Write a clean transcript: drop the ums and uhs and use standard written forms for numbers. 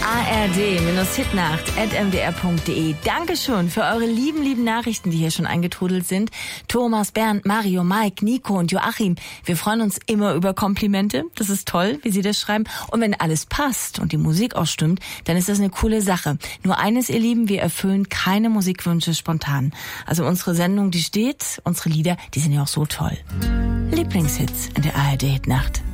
ard-hitnacht@mdr.de. Dankeschön für eure lieben Nachrichten, die hier schon eingetrudelt sind. Thomas, Bernd, Mario, Mike, Nico und Joachim. Wir freuen uns immer über Komplimente. Das ist toll, wie sie das schreiben. Und wenn alles passt und die Musik auch stimmt, dann ist das eine coole Sache. Nur eines, ihr Lieben, wir erfüllen keine Musikwünsche spontan. Also unsere Sendung, die steht, unsere Lieder, die sind ja auch so toll. Lieblingshits in der ARD-Hitnacht.